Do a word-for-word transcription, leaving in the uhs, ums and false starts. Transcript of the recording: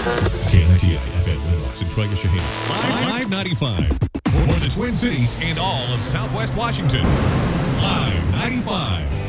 K N I T I F M Winlox and Troy Shaheen. Live ninety-five. For the Twin Cities and all of Southwest Washington. Live ninety-five.